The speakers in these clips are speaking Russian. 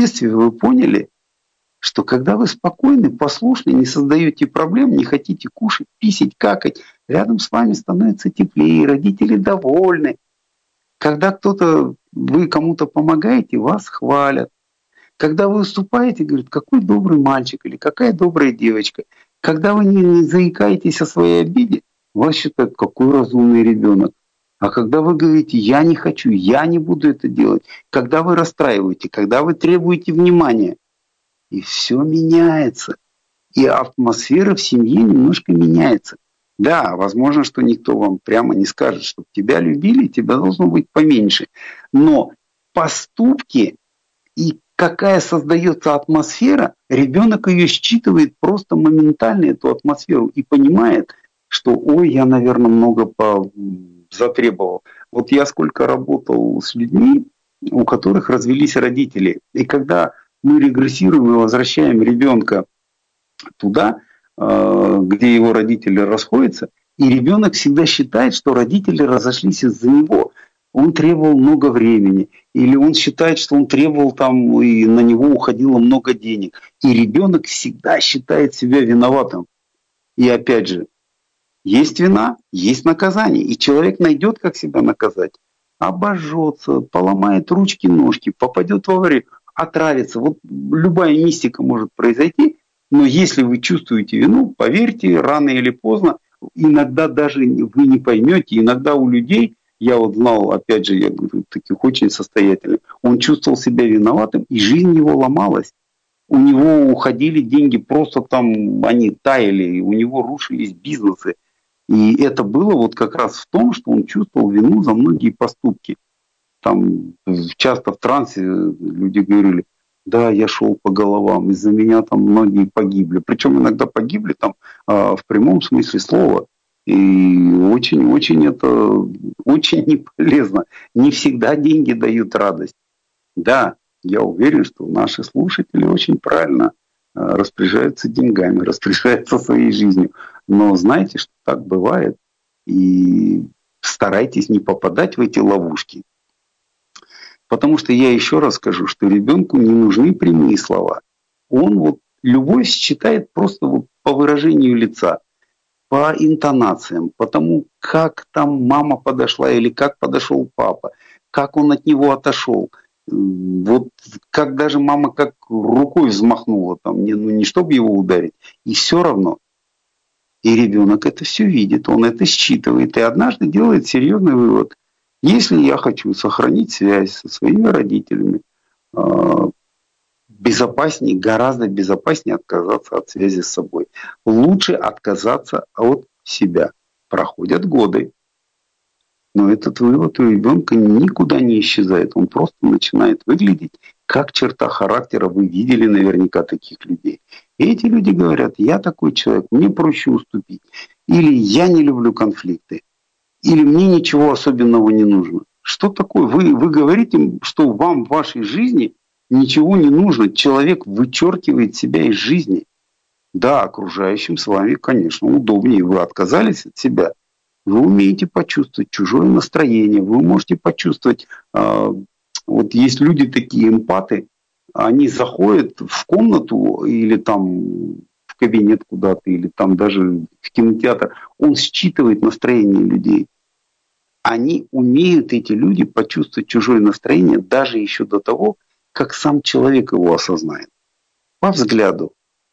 детстве вы поняли, что когда вы спокойны, послушны, не создаете проблем, не хотите кушать, писать, какать, рядом с вами становится теплее, родители довольны. Когда вы кому-то помогаете, вас хвалят. Когда вы выступаете, говорят, какой добрый мальчик или какая добрая девочка. Когда вы не заикаетесь о своей обиде, вас считают, какой разумный ребенок. А когда вы говорите, я не хочу, я не буду это делать, когда вы расстраиваете, когда вы требуете внимания, и все меняется. И атмосфера в семье немножко меняется. Да, возможно, что никто вам прямо не скажет, что тебя любили, тебя должно быть поменьше. Но поступки и какая создается атмосфера, ребенок ее считывает просто моментально, эту атмосферу, и понимает, что, ой, я, наверное, много затребовал. Вот я сколько работал с людьми, у которых развелись родители. И когда мы регрессируем и возвращаем ребенка туда, где его родители расходятся, и ребенок всегда считает, что родители разошлись из-за него. Он требовал много времени, или он считает, что он требовал там, и на него уходило много денег. И ребенок всегда считает себя виноватым. И опять же, есть вина, есть наказание. И человек найдет, как себя наказать. Обожжется, поломает ручки-ножки, попадет в аварию, отравится. Вот любая мистика может произойти. Но если вы чувствуете вину, поверьте, рано или поздно, иногда даже вы не поймете, иногда у людей, я вот знал, опять же, я говорю, таких очень состоятельных, он чувствовал себя виноватым, и жизнь его ломалась. У него уходили деньги, просто там они таяли, у него рушились бизнесы. И это было вот как раз в том, что он чувствовал вину за многие поступки. Там часто в трансе люди говорили, да, я шел по головам, из-за меня там многие погибли. Причем иногда погибли там в прямом смысле слова. И очень-очень это очень не полезно. Не всегда деньги дают радость. Да, я уверен, что наши слушатели очень правильно распоряжаются деньгами, распоряжаются своей жизнью. Но знайте, что так бывает. И старайтесь не попадать в эти ловушки. Потому что я еще раз скажу, что ребенку не нужны прямые слова. Он вот любовь считает просто вот по выражению лица, по интонациям, по тому, как там мама подошла или как подошел папа, как он от него отошел. Вот как даже мама как рукой взмахнула, там, не чтобы его ударить, и все равно. И ребенок это все видит, он это считывает, и однажды делает серьезный вывод. Если я хочу сохранить связь со своими родителями, безопаснее, гораздо безопаснее отказаться от связи с собой. Лучше отказаться от себя. Проходят годы, но этот вывод у ребенка никуда не исчезает. Он просто начинает выглядеть как черта характера. Вы видели наверняка таких людей. И эти люди говорят, я такой человек, мне проще уступить. Или я не люблю конфликты. Или мне ничего особенного не нужно. Что такое? Вы говорите, что вам в вашей жизни ничего не нужно. Человек вычеркивает себя из жизни. Да, окружающим с вами, конечно, удобнее. Вы отказались от себя. Вы умеете почувствовать чужое настроение. Вы можете почувствовать... вот есть люди такие эмпаты. Они заходят в комнату или там в кабинет куда-то, или там даже в кинотеатр. Он считывает настроение людей. Они умеют, эти люди, почувствовать чужое настроение даже еще до того, как сам человек его осознает. По взгляду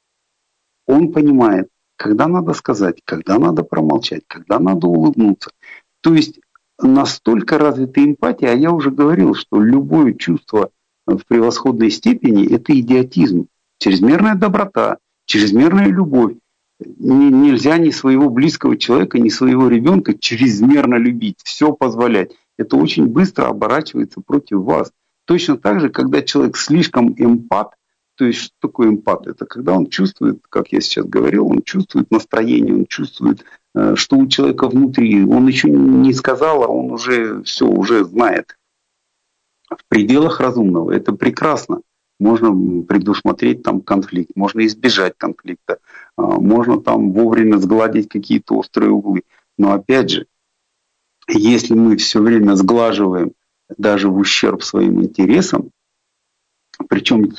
он понимает, когда надо сказать, когда надо промолчать, когда надо улыбнуться. То есть настолько развита эмпатия, а я уже говорил, что любое чувство в превосходной степени – это идиотизм, чрезмерная доброта, чрезмерная любовь. Нельзя ни своего близкого человека, ни своего ребенка чрезмерно любить, все позволять. Это очень быстро оборачивается против вас. Точно так же, когда человек слишком эмпат, то есть что такое эмпат? Это когда он чувствует, как я сейчас говорил, он чувствует настроение, он чувствует, что у человека внутри. Он еще не сказал, а он уже все, уже знает. В пределах разумного. Это прекрасно. Можно предусмотреть там конфликт, можно избежать конфликта, можно там вовремя сгладить какие-то острые углы. Но опять же, если мы все время сглаживаем даже в ущерб своим интересам, причем